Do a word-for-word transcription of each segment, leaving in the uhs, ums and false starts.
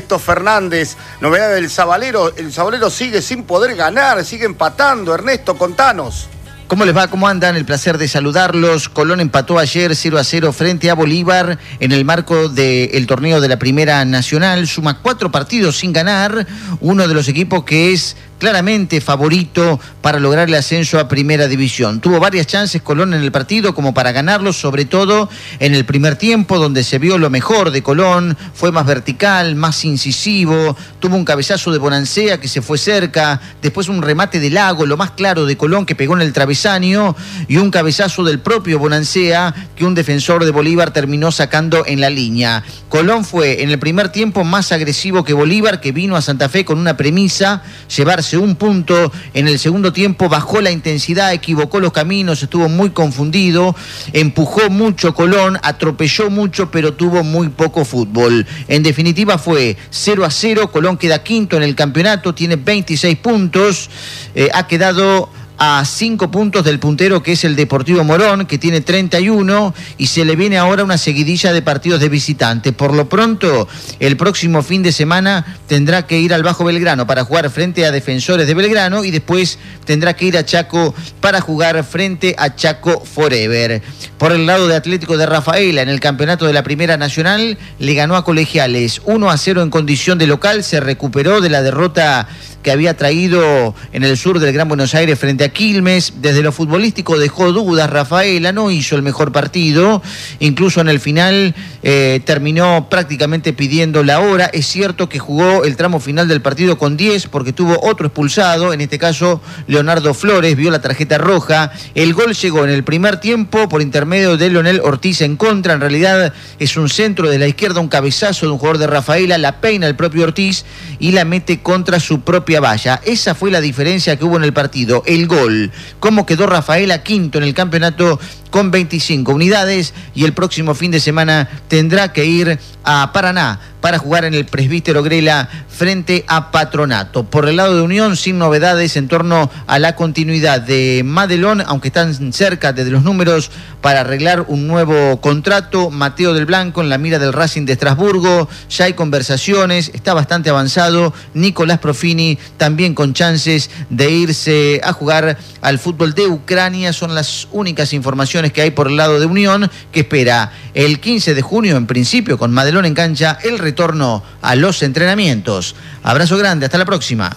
Ernesto Fernández, novedad del Sabalero. El Sabalero sigue sin poder ganar, sigue empatando. Ernesto, contanos. ¿Cómo les va? ¿Cómo andan? El placer de saludarlos. Colón empató ayer cero a cero frente a Bolívar en el marco del torneo de la Primera Nacional. Suma cuatro partidos sin ganar. Uno de los equipos que es claramente favorito para lograr el ascenso a Primera División. Tuvo varias chances Colón en el partido como para ganarlo, sobre todo en el primer tiempo, donde se vio lo mejor de Colón. Fue más vertical, más incisivo. Tuvo un cabezazo de Bonancea que se fue cerca. Después un remate de Lago, lo más claro de Colón, que pegó en el travesaño. Y un cabezazo del propio Bonancea que un defensor de Bolívar terminó sacando en la línea. Colón fue en el primer tiempo más agresivo que Bolívar, que vino a Santa Fe con una premisa: llevarse un punto. En el segundo tiempo bajó la intensidad, equivocó los caminos, estuvo muy confundido, empujó mucho Colón, atropelló mucho, pero tuvo muy poco fútbol. En definitiva fue cero a cero, Colón queda quinto en el campeonato, tiene veintiséis puntos, eh, ha quedado a cinco puntos del puntero, que es el Deportivo Morón, que tiene treinta y uno, y se le viene ahora una seguidilla de partidos de visitante. Por lo pronto, el próximo fin de semana tendrá que ir al Bajo Belgrano para jugar frente a Defensores de Belgrano, y después tendrá que ir a Chaco para jugar frente a Chaco Forever. Por el lado de Atlético de Rafaela, en el campeonato de la Primera Nacional, le ganó a Colegiales uno a cero en condición de local, se recuperó de la derrota que había traído en el sur del Gran Buenos Aires frente a Quilmes. Desde lo futbolístico dejó dudas Rafaela, no hizo el mejor partido, incluso en el final eh, terminó prácticamente pidiendo la hora. Es cierto que jugó el tramo final del partido con diez porque tuvo otro expulsado, en este caso Leonardo Flores, vio la tarjeta roja. El gol llegó en el primer tiempo por intermedio de Leonel Ortiz en contra. En realidad es un centro de la izquierda, un cabezazo de un jugador de Rafaela, la peina el propio Ortiz y la mete contra su propia valla. Esa fue la diferencia que hubo en el partido, el gol. Cómo quedó Rafaela quinto en el campeonato con veinticinco unidades, y el próximo fin de semana tendrá que ir a Paraná para jugar en el Presbítero Grela frente a Patronato. Por el lado de Unión, sin novedades en torno a la continuidad de Madelón, aunque están cerca de los números para arreglar un nuevo contrato. Mateo del Blanco en la mira del Racing de Estrasburgo, ya hay conversaciones, está bastante avanzado. Nicolás Profini también con chances de irse a jugar al fútbol de Ucrania. Son las únicas informaciones que hay por el lado de Unión, que espera el quince de junio, en principio con Madelón en cancha, el retorno a los entrenamientos. Abrazo grande, hasta la próxima.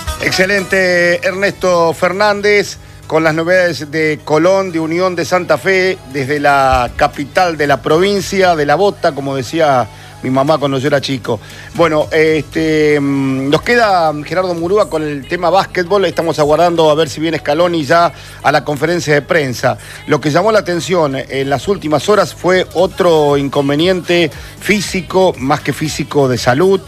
Excelente, Ernesto Fernández, con las novedades de Colón, de Unión de Santa Fe, desde la capital de la provincia de La Bota, como decía mi mamá cuando yo era chico. Bueno, este, nos queda Gerardo Murúa con el tema básquetbol. Estamos aguardando a ver si viene Scaloni ya a la conferencia de prensa. Lo que llamó la atención en las últimas horas fue otro inconveniente físico, más que físico, de salud,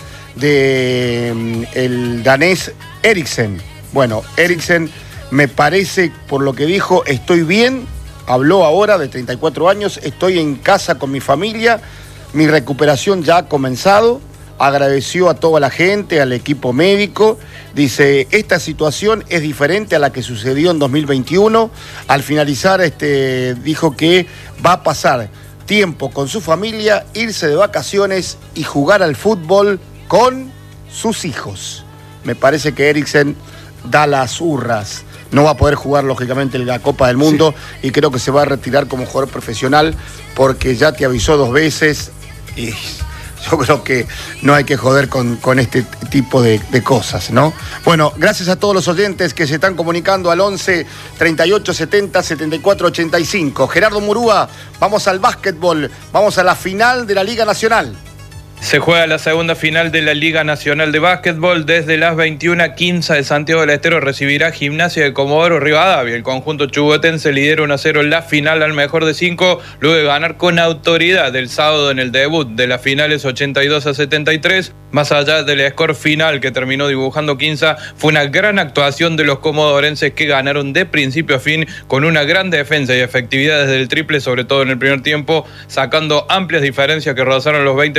de el danés Eriksen. Bueno, Eriksen, me parece, por lo que dijo, estoy bien. Habló ahora de treinta y cuatro años, estoy en casa con mi familia. Mi recuperación ya ha comenzado. Agradeció a toda la gente, al equipo médico. Dice, esta situación es diferente a la que sucedió en dos mil veintiuno. Al finalizar, este, dijo que va a pasar tiempo con su familia, irse de vacaciones y jugar al fútbol con sus hijos. Me parece que Eriksen da las hurras. No va a poder jugar, lógicamente, la Copa del Mundo, sí, y creo que se va a retirar como jugador profesional porque ya te avisó dos veces. Y yo creo que no hay que joder con, con este tipo de, de cosas, ¿no? Bueno, gracias a todos los oyentes que se están comunicando al once, treinta y ocho, setenta, setenta y cuatro, ochenta y cinco. Gerardo Murúa, vamos al básquetbol, vamos a la final de la Liga Nacional. Se juega la segunda final de la Liga Nacional de Básquetbol. Desde las veintiuna quince de Santiago del Estero recibirá Gimnasia de Comodoro Rivadavia. El conjunto chubutense lidera uno a cero en la final al mejor de cinco, luego de ganar con autoridad el sábado en el debut de las finales ochenta y dos a setenta y tres. Más allá del score final que terminó dibujando Quinza, fue una gran actuación de los comodorenses que ganaron de principio a fin con una gran defensa y efectividad desde el triple, sobre todo en el primer tiempo, sacando amplias diferencias que rozaron los veinte puntos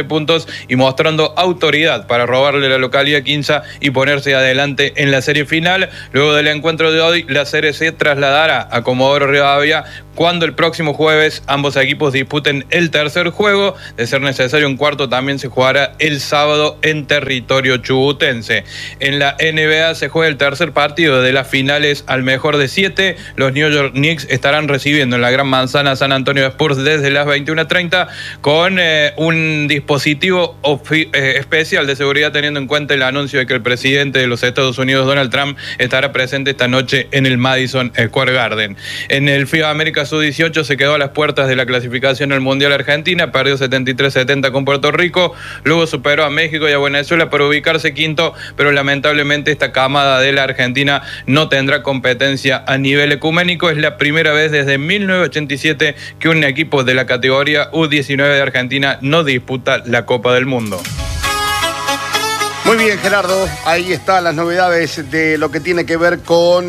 y mostrando autoridad para robarle la localidad a Quimsa y ponerse adelante en la serie final. Luego del encuentro de hoy, la serie se trasladará a Comodoro Rivadavia cuando el próximo jueves ambos equipos disputen el tercer juego. De ser necesario un cuarto, también se jugará el sábado en territorio chubutense. En la N B A se juega el tercer partido de las finales al mejor de siete. Los New York Knicks estarán recibiendo en la Gran Manzana San Antonio Spurs desde las veintiuna treinta con eh, un dispositivo eh, especial de seguridad, teniendo en cuenta el anuncio de que el presidente de los Estados Unidos, Donald Trump, estará presente esta noche en el Madison Square Garden. En el FIBA América sub dieciocho se quedó a las puertas de la clasificación al Mundial Argentina, perdió setenta y tres setenta con Puerto Rico, luego superó a México y a Venezuela para ubicarse quinto, pero lamentablemente esta camada de la Argentina no tendrá competencia a nivel ecuménico. Es la primera vez desde mil novecientos ochenta y siete que un equipo de la categoría U diecinueve de Argentina no disputa la Copa del Mundo. Muy bien, Gerardo, ahí están las novedades de lo que tiene que ver con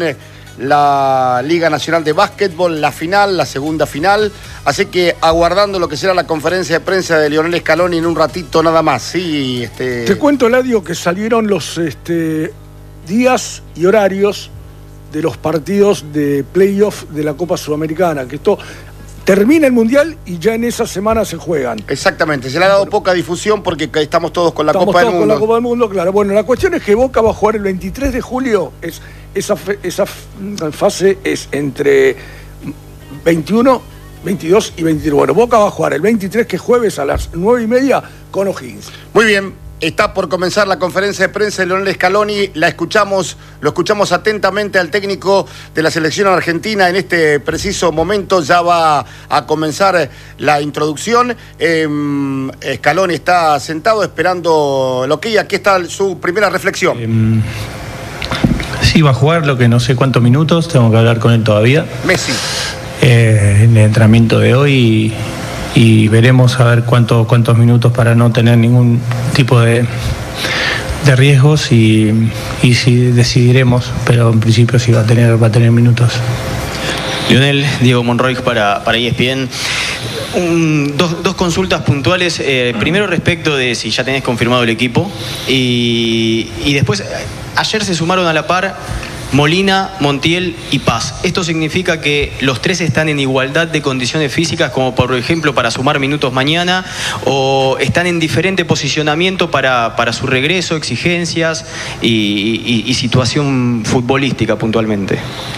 la Liga Nacional de Básquetbol, la final, la segunda final. Así que aguardando lo que será la conferencia de prensa de Lionel Scaloni en un ratito nada más. Sí, este... Te cuento, Eladio, que salieron los este, días y horarios de los partidos de playoff de la Copa Sudamericana, que esto termina el Mundial y ya en esa semana se juegan. Exactamente, se le ha dado bueno, poca difusión porque estamos todos con la estamos Copa todos del Mundo. Con la Copa del Mundo, claro. Bueno, la cuestión es que Boca va a jugar el veintitrés de julio, es, esa, esa fase es entre veintiuno, veintidós y veintitrés. Bueno, Boca va a jugar el veintitrés, que es jueves a las nueve y media, con O'Higgins. Muy bien. Está por comenzar la conferencia de prensa de Lionel Scaloni. La escuchamos, lo escuchamos atentamente al técnico de la selección argentina. En este preciso momento ya va a comenzar la introducción. Eh, Scaloni está sentado esperando lo que aquí está su primera reflexión. Eh, sí, va a jugar lo que no sé cuántos minutos. Tengo que hablar con él todavía. Messi. Eh, en el entrenamiento de hoy. Y veremos a ver cuánto, cuántos minutos para no tener ningún tipo de, de riesgos y, y si decidiremos, pero en principio sí va a tener, va a tener minutos. Lionel, Diego Monroy para, para E S P N. Un, dos, dos consultas puntuales. Eh, primero respecto de si ya tenés confirmado el equipo y, y después, ayer se sumaron a la par Molina, Montiel y Paz. ¿Esto significa que los tres están en igualdad de condiciones físicas, como por ejemplo para sumar minutos mañana, o están en diferente posicionamiento para, para su regreso, exigencias y, y, y situación futbolística puntualmente?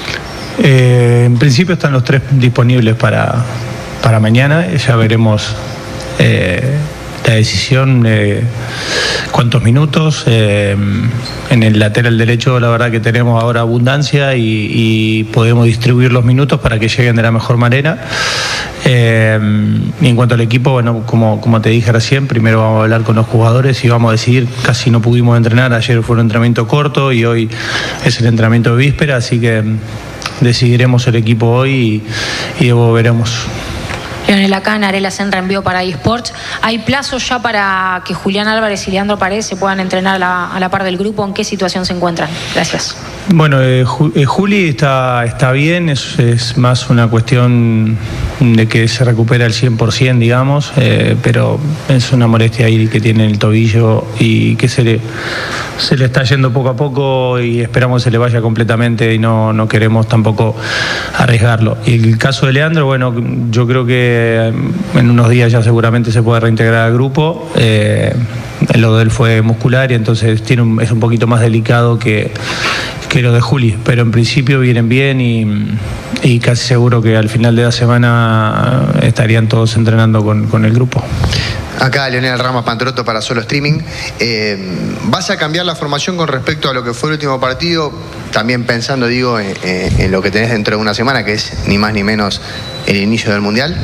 Eh, en principio están los tres disponibles para, para mañana. Ya veremos eh, la decisión, eh, cuántos minutos. Eh, en el lateral derecho la verdad que tenemos ahora abundancia y, y podemos distribuir los minutos para que lleguen de la mejor manera. Eh, y en cuanto al equipo, bueno, como, como te dije recién, primero vamos a hablar con los jugadores y vamos a decidir. Casi no pudimos entrenar, ayer fue un entrenamiento corto y hoy es el entrenamiento de víspera, así que decidiremos el equipo hoy y, y luego veremos. Lionel, acá en Arela Senra envió para eSports. ¿Hay plazos ya para que Julián Álvarez y Leandro Paredes se puedan entrenar a la, a la par del grupo? ¿En qué situación se encuentran? Gracias. Bueno, eh, eh, Juli está, está bien, es, es más una cuestión de que se recupera el cien por ciento, digamos, eh, pero es una molestia ahí que tiene el tobillo y que se le, se le está yendo poco a poco y esperamos que se le vaya completamente y no, no queremos tampoco arriesgarlo. Y el caso de Leandro, bueno, yo creo que en unos días ya seguramente se puede reintegrar al grupo. Eh, lo de él fue muscular y entonces tiene un, es un poquito más delicado que, que lo de Juli, pero en principio vienen bien y, y casi seguro que al final de la semana estarían todos entrenando con, con el grupo. Acá Leonel Ramos Pantroto para Solo Streaming. Eh, ¿Vas a cambiar la formación con respecto a lo que fue el último partido? También pensando, digo, en, en lo que tenés dentro de una semana, que es ni más ni menos el inicio del Mundial.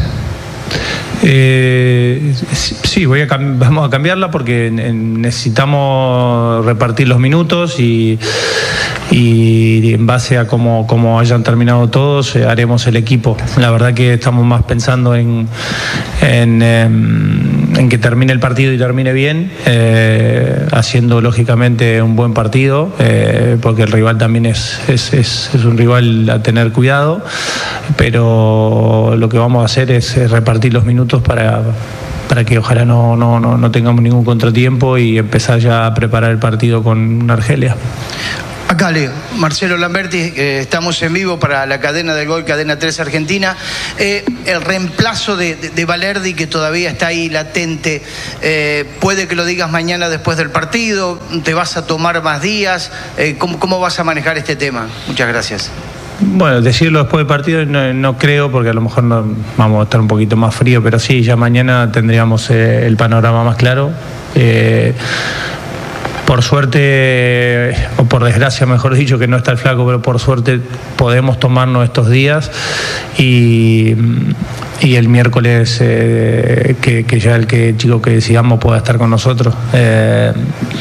Eh, sí, voy a vamos a cambiarla porque necesitamos repartir los minutos y, y en base a cómo, cómo hayan terminado todos, eh, haremos el equipo. La verdad que estamos más pensando en, en, en, en que termine el partido y termine bien, eh, haciendo lógicamente un buen partido, eh, porque el rival también es, es, es, es un rival a tener cuidado, pero lo que vamos a hacer es repartir los minutos para, para que ojalá no, no, no, no tengamos ningún contratiempo y empezar ya a preparar el partido con Argelia. Acá Leo, Marcelo Lamberti, eh, estamos en vivo para la cadena del gol, Cadena tres Argentina. Eh, el reemplazo de, de, de Valerdi, que todavía está ahí latente, eh, puede que lo digas mañana después del partido, te vas a tomar más días, eh, ¿cómo, ¿cómo vas a manejar este tema? Muchas gracias. Bueno, decirlo después del partido no, no creo, porque a lo mejor no, vamos a estar un poquito más frío, pero sí, ya mañana tendríamos eh, el panorama más claro. Eh, Por suerte, o por desgracia mejor dicho, que no está el flaco, pero por suerte podemos tomarnos estos días y, y el miércoles eh, que, que ya el que chico que decidamos pueda estar con nosotros. Eh,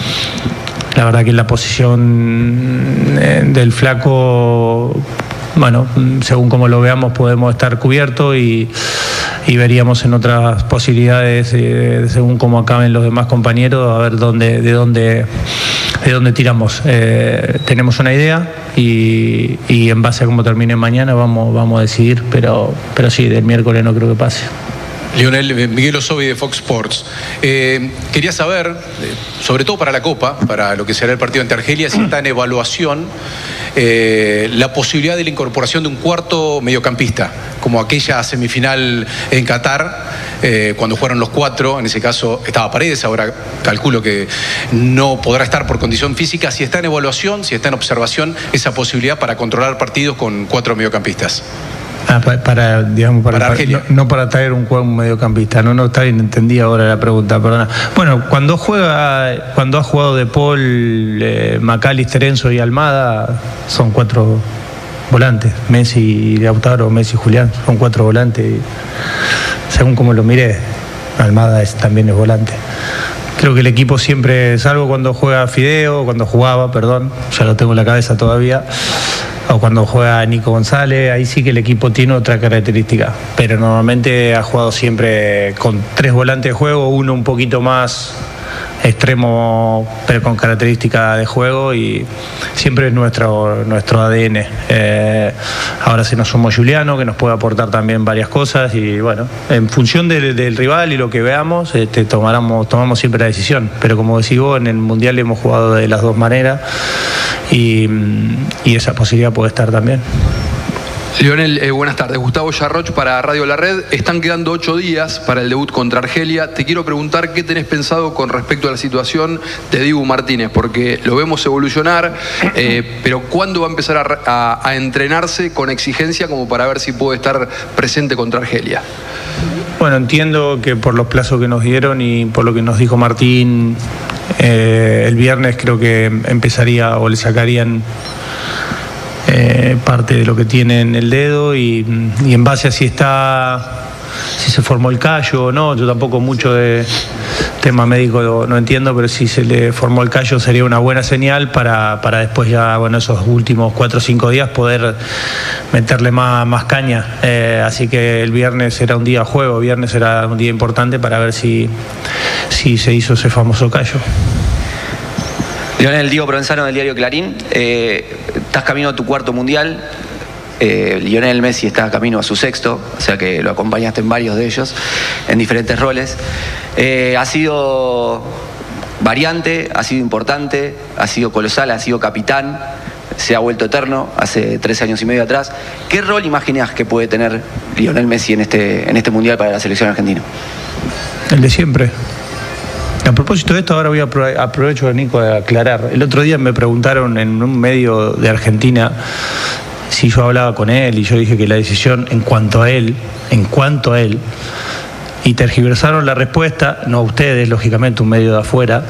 la verdad que la posición del flaco, bueno, según como lo veamos podemos estar cubiertos y, y veríamos en otras posibilidades eh, según cómo acaben los demás compañeros a ver dónde, de dónde de dónde tiramos. Eh, tenemos una idea y, y en base a cómo termine mañana vamos, vamos a decidir, pero, pero sí, del miércoles no creo que pase. Lionel, Miguel Osovi de Fox Sports. Eh, quería saber, sobre todo para la Copa, para lo que será el partido ante Argelia, si está en evaluación eh, la posibilidad de la incorporación de un cuarto mediocampista, como aquella semifinal en Qatar, eh, cuando jugaron los cuatro, en ese caso estaba Paredes, ahora calculo que no podrá estar por condición física. Si está en evaluación, si está en observación esa posibilidad para controlar partidos con cuatro mediocampistas. Ah, para, para, digamos, para, para para no, no para traer un, un mediocampista, no, no está bien, entendí ahora la pregunta, perdona. Bueno, cuando juega, cuando ha jugado De Paul, eh, McAllister, Enzo y Almada, son cuatro volantes, Messi y Lautaro, Messi y Julián, son cuatro volantes, y según como lo miré, Almada es, también es volante. Creo que el equipo siempre, salvo cuando juega Fideo, cuando jugaba, perdón, ya lo tengo en la cabeza todavía, o cuando juega Nico González, ahí sí que el equipo tiene otra característica, pero normalmente ha jugado siempre con tres volantes de juego, uno un poquito más extremo pero con características de juego, y siempre es nuestro, nuestro A D N. Eh, ahora se nos sumó Juliano, que nos puede aportar también varias cosas, y bueno, en función del, del rival y lo que veamos, este, tomamos, tomamos siempre la decisión, pero como decís vos, en el Mundial hemos jugado de las dos maneras y, y esa posibilidad puede estar también. Lionel, eh, buenas tardes. Gustavo Yarroch para Radio La Red. Están quedando ocho días para el debut contra Argelia. Te quiero preguntar qué tenés pensado con respecto a la situación de Dibu Martínez, porque lo vemos evolucionar, eh, pero ¿cuándo va a empezar a, a, a entrenarse con exigencia como para ver si puede estar presente contra Argelia? Bueno, entiendo que por los plazos que nos dieron y por lo que nos dijo Martín, eh, el viernes creo que empezaría o le sacarían Eh, parte de lo que tiene en el dedo y, y en base a si está, si se formó el callo o no, yo tampoco mucho de tema médico no, no entiendo, pero si se le formó el callo sería una buena señal para, para después ya, bueno, esos últimos cuatro o cinco días poder meterle más, más caña. Eh, así que el viernes será un día juego, viernes será un día importante para ver si, si se hizo ese famoso callo. Lionel, Diego Provenzano del diario Clarín. Eh, estás camino a tu cuarto mundial. Eh, Lionel Messi está camino a su sexto, o sea que lo acompañaste en varios de ellos, en diferentes roles. Eh, ha sido variante, ha sido importante, ha sido colosal, ha sido capitán, se ha vuelto eterno hace tres años y medio atrás. ¿Qué rol imaginás que puede tener Lionel Messi en este, en este mundial para la selección argentina? El de siempre. A propósito de esto, ahora voy a aprovecho, Nico, de aclarar. El otro día me preguntaron en un medio de Argentina si yo hablaba con él y yo dije que la decisión en cuanto a él, en cuanto a él, y tergiversaron la respuesta, no a ustedes, lógicamente, un medio de afuera,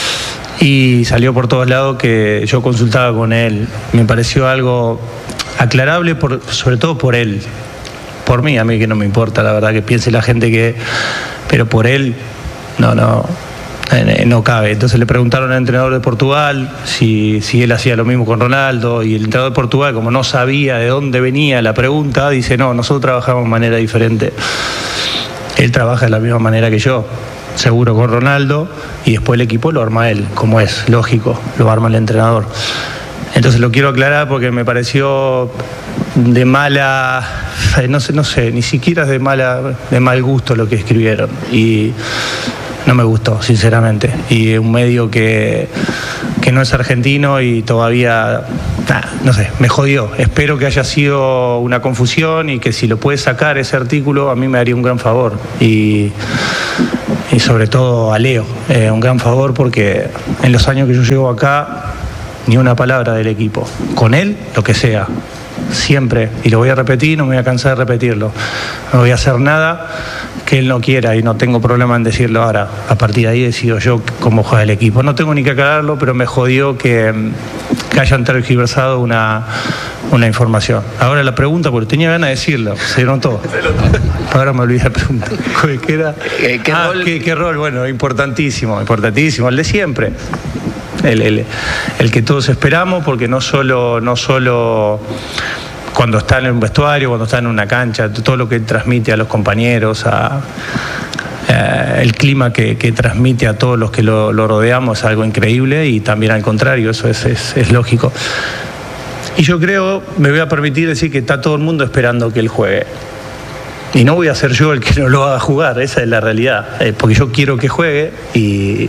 y salió por todos lados que yo consultaba con él. Me pareció algo aclarable, por, sobre todo por él. Por mí, a mí que no me importa, la verdad, que piense la gente que... Pero por él, no, no... no cabe. Entonces le preguntaron al entrenador de Portugal si, si él hacía lo mismo con Ronaldo, y el entrenador de Portugal, como no sabía de dónde venía la pregunta, dice: no, nosotros trabajamos de manera diferente. Él trabaja de la misma manera que yo, seguro con Ronaldo, y después el equipo lo arma él, como es lógico, lo arma el entrenador. Entonces lo quiero aclarar porque me pareció de mala, no sé, no sé, ni siquiera es de mala, de mal gusto lo que escribieron. Y no me gustó, sinceramente. Y un medio que, que no es argentino y todavía, nah, no sé, me jodió. Espero que haya sido una confusión y que si lo puede sacar ese artículo, a mí me haría un gran favor. Y, y sobre todo a Leo, eh, un gran favor, porque en los años que yo llevo acá, ni una palabra del equipo. Con él, lo que sea. Siempre, y lo voy a repetir, no me voy a cansar de repetirlo, no voy a hacer nada que él no quiera y no tengo problema en decirlo ahora. A partir de ahí decido yo cómo juega el equipo. No tengo ni que aclararlo, pero me jodió que, que hayan tergiversado una, una información. Ahora la pregunta, porque tenía ganas de decirlo, se notó. Ahora me olvidé la pregunta. ¿Qué era? ¿Qué, ah, rol? ¿qué, qué rol? Bueno, importantísimo, importantísimo, el de siempre. El, el, el que todos esperamos, porque no solo, no solo cuando está en un vestuario, cuando está en una cancha, todo lo que transmite a los compañeros, a, eh, el clima que, que transmite a todos los que lo, lo rodeamos es algo increíble, y también al contrario, eso es, es, es lógico. Y yo creo, me voy a permitir decir que está todo el mundo esperando que él juegue. Y no voy a ser yo el que no lo haga jugar, esa es la realidad, eh, porque yo quiero que juegue y...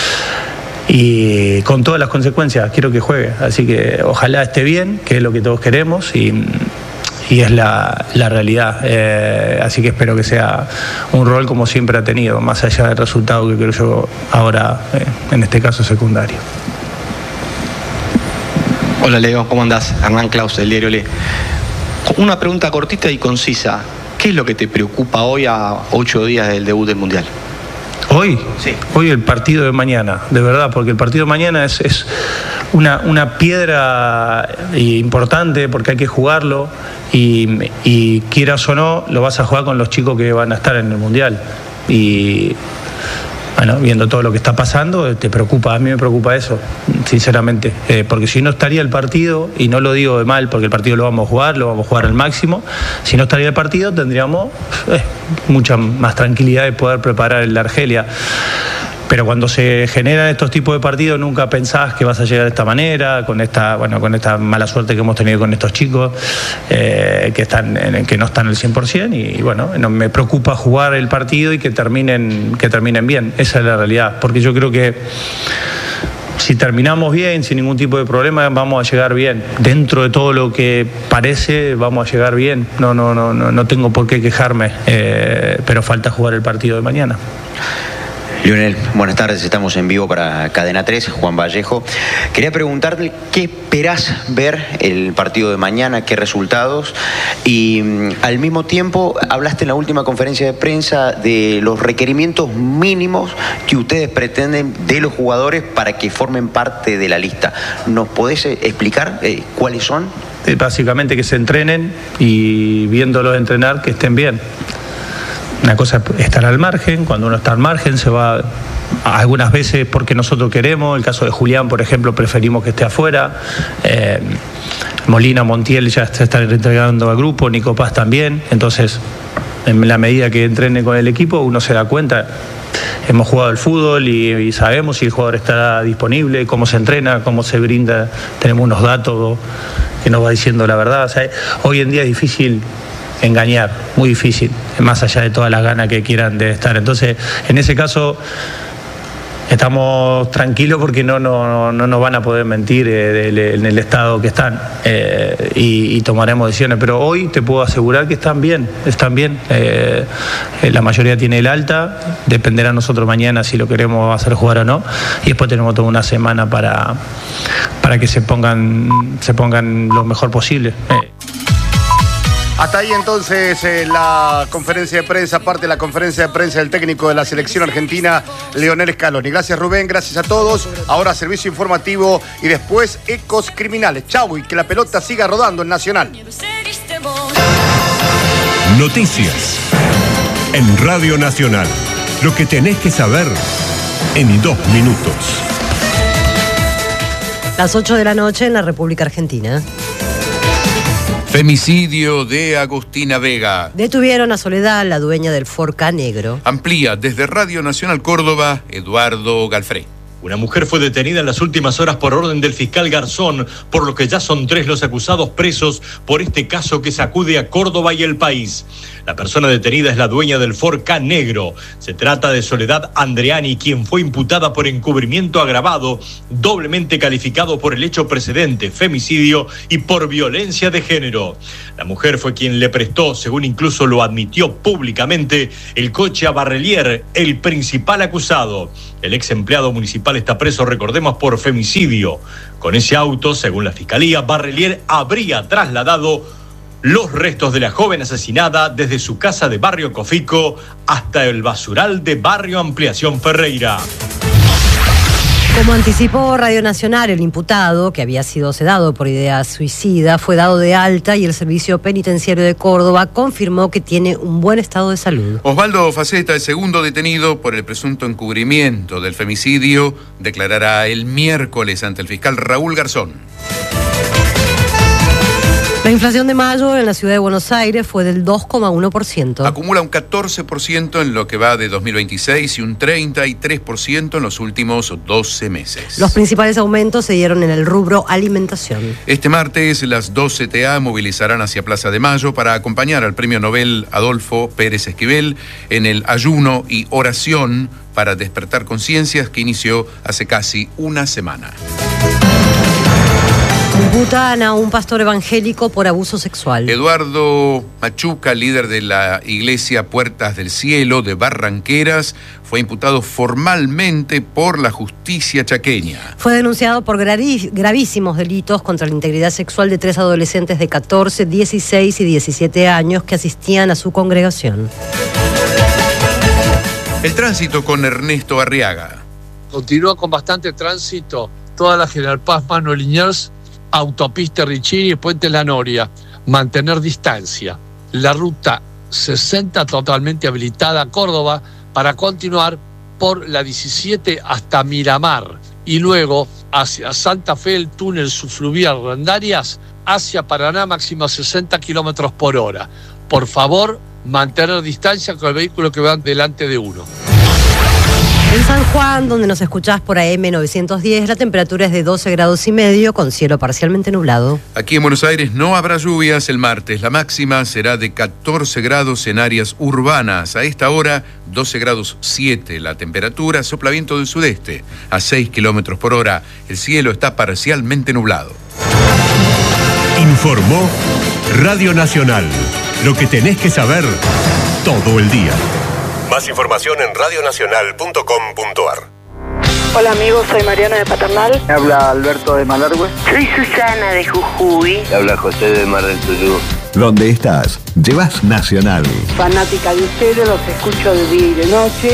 y con todas las consecuencias quiero que juegue, así que ojalá esté bien, que es lo que todos queremos, y, y es la, la realidad, eh, así que espero que sea un rol como siempre ha tenido, más allá del resultado que creo yo ahora, eh, en este caso secundario. Hola Leo, ¿cómo andás? Hernán Claus, del diario Le. Una pregunta cortita y concisa, ¿qué es lo que te preocupa hoy a ocho días del debut del Mundial? Hoy, sí. Hoy el partido de mañana, de verdad, porque el partido de mañana es, es una, una piedra importante porque hay que jugarlo y, y quieras o no, lo vas a jugar con los chicos que van a estar en el Mundial. Y bueno, viendo todo lo que está pasando, te preocupa, a mí me preocupa eso, sinceramente, eh, porque si no estaría el partido, y no lo digo de mal, porque el partido lo vamos a jugar, lo vamos a jugar al máximo, si no estaría el partido tendríamos eh, mucha más tranquilidad de poder preparar el de Argelia. Pero cuando se generan estos tipos de partidos nunca pensás que vas a llegar de esta manera, con esta, bueno, con esta mala suerte que hemos tenido con estos chicos, eh, que están en, que no están al cien por ciento, y, y bueno, no, me preocupa jugar el partido y que terminen, que terminen bien. Esa es la realidad, porque yo creo que si terminamos bien, sin ningún tipo de problema, vamos a llegar bien. Dentro de todo lo que parece, vamos a llegar bien. No, no, no, no, no tengo por qué quejarme, eh, pero falta jugar el partido de mañana. Lionel, buenas tardes, estamos en vivo para Cadena tres, Juan Vallejo. Quería preguntarte qué esperás ver el partido de mañana, qué resultados, y al mismo tiempo hablaste en la última conferencia de prensa de los requerimientos mínimos que ustedes pretenden de los jugadores para que formen parte de la lista. ¿Nos podés explicar eh, cuáles son? Básicamente que se entrenen y viéndolos entrenar que estén bien. Una cosa es estar al margen, cuando uno está al margen se va algunas veces porque nosotros queremos, el caso de Julián, por ejemplo, preferimos que esté afuera, eh, Molina, Montiel ya se están reintegrando al grupo, Nico Paz también, entonces en la medida que entrene con el equipo uno se da cuenta, hemos jugado al fútbol y, y sabemos si el jugador está disponible, cómo se entrena, cómo se brinda, tenemos unos datos que nos va diciendo la verdad, o sea, hoy en día es difícil engañar, muy difícil, más allá de todas las ganas que quieran de estar. Entonces, en ese caso, estamos tranquilos porque no, no, no nos van a poder mentir eh, en el estado que están, eh, y, y tomaremos decisiones. Pero hoy te puedo asegurar que están bien, están bien. Eh, la mayoría tiene el alta, dependerá a nosotros mañana si lo queremos hacer jugar o no. Y después tenemos toda una semana para, para que se pongan, se pongan lo mejor posible. Eh. Hasta ahí entonces eh, la conferencia de prensa, parte de la conferencia de prensa del técnico de la selección argentina, Lionel Scaloni. Gracias Rubén, gracias a todos. Ahora servicio informativo y después Ecos Criminales. Chau, y que la pelota siga rodando en Nacional. Noticias en Radio Nacional. Lo que tenés que saber en dos minutos. Las ocho de la noche en la República Argentina. Femicidio de Agustina Vega. Detuvieron a Soledad, la dueña del Forca Negro. Amplía desde Radio Nacional Córdoba, Eduardo Galfrey. Una mujer fue detenida en las últimas horas por orden del fiscal Garzón, por lo que ya son tres los acusados presos por este caso que sacude a Córdoba y el país. La persona detenida es la dueña del Ford Ka negro. Se trata de Soledad Andreani, quien fue imputada por encubrimiento agravado, doblemente calificado por el hecho precedente, femicidio y por violencia de género. La mujer fue quien le prestó, según incluso lo admitió públicamente, el coche a Barrelier, el principal acusado. El ex empleado municipal está preso, recordemos, por femicidio. Con ese auto, según la fiscalía, Barrelier habría trasladado los restos de la joven asesinada desde su casa de Barrio Cofico hasta el basural de Barrio Ampliación Ferreira. Como anticipó Radio Nacional, el imputado, que había sido sedado por idea suicida, fue dado de alta y el Servicio Penitenciario de Córdoba confirmó que tiene un buen estado de salud. Osvaldo Faceta, el segundo detenido por el presunto encubrimiento del femicidio, declarará el miércoles ante el fiscal Raúl Garzón. La inflación de mayo en la ciudad de Buenos Aires fue del dos coma uno por ciento. Acumula un catorce por ciento en lo que va de dos mil veintiséis y un treinta y tres por ciento en los últimos doce meses. Los principales aumentos se dieron en el rubro alimentación. Este martes, las dos C T A movilizarán hacia Plaza de Mayo para acompañar al premio Nobel Adolfo Pérez Esquivel en el ayuno y oración para despertar conciencias que inició hace casi una semana. Imputan a un pastor evangélico por abuso sexual. Eduardo Machuca, líder de la iglesia Puertas del Cielo de Barranqueras, fue imputado formalmente por la justicia chaqueña. Fue denunciado por gravísimos delitos contra la integridad sexual de tres adolescentes de catorce, dieciséis y diecisiete años que asistían a su congregación. El tránsito con Ernesto Arriaga. Continúa con bastante tránsito toda la General Paz, Manuel Liniers, autopista Richini y Puente La Noria. Mantener distancia. La ruta sesenta totalmente habilitada a Córdoba para continuar por la diecisiete hasta Miramar y luego hacia Santa Fe, el túnel subfluvial Randarias, hacia Paraná, máximo sesenta kilómetros por hora. Por favor, mantener distancia con el vehículo que va delante de uno. En San Juan, donde nos escuchás por A M novecientos diez, la temperatura es de doce grados y medio con cielo parcialmente nublado. Aquí en Buenos Aires no habrá lluvias el martes. La máxima será de catorce grados en áreas urbanas. A esta hora, doce grados siete. La temperatura, sopla viento del sudeste a seis kilómetros por hora. El cielo está parcialmente nublado. Informó Radio Nacional. Lo que tenés que saber todo el día. Más información en radionacional punto com punto ar. Hola amigos, soy Mariana de Paternal. Me habla Alberto de Malargüe. Soy Susana de Jujuy. Me habla José de Mar del Tuyú. ¿Dónde estás? Llevas Nacional. Fanática de ustedes, los escucho de día y de noche.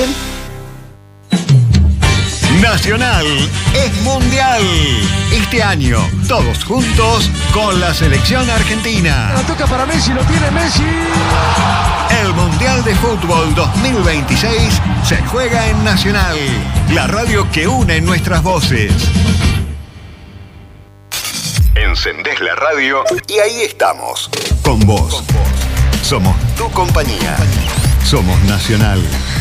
Nacional es mundial. Este año, todos juntos con la selección argentina. La toca para Messi, lo tiene Messi. El Mundial de Fútbol dos mil veintiséis se juega en Nacional, la radio que une nuestras voces. Encendés la radio y ahí estamos. Con vos. Somos tu compañía. Somos Nacional.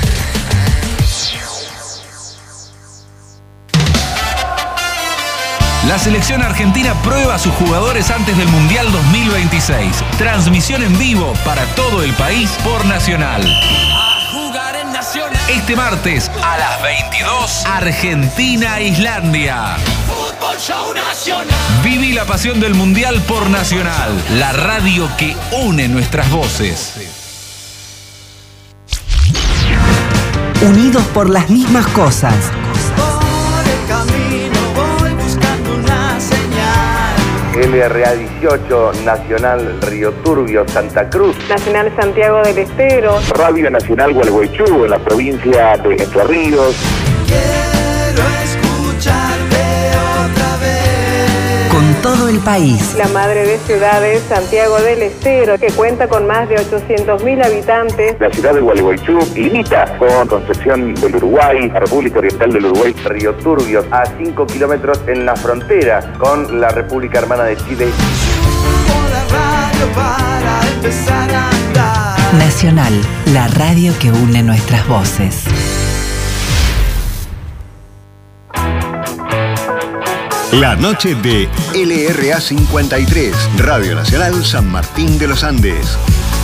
La selección argentina prueba a sus jugadores antes del Mundial dos mil veintiséis. Transmisión en vivo para todo el país por Nacional. Este martes a las veintidós, Argentina-Islandia. Viví la pasión del Mundial por Nacional, la radio que une nuestras voces. Unidos por las mismas cosas. L R A dieciocho, Nacional Río Turbio, Santa Cruz. Nacional Santiago del Estero. Radio Nacional Gualeguaychú, en la provincia de Entre Ríos. Quiero escucharte otra vez. Con todo el país. La madre de ciudades, Santiago del Estero, que cuenta con más de ochocientos mil habitantes. La ciudad de Gualeguaychú limita con Concepción del Uruguay, la República Oriental del Uruguay, Río Turbio, a cinco kilómetros en la frontera con la República Hermana de Chile. Para empezar a andar. Nacional, la radio que une nuestras voces. La noche de L R A cincuenta y tres, Radio Nacional San Martín de los Andes.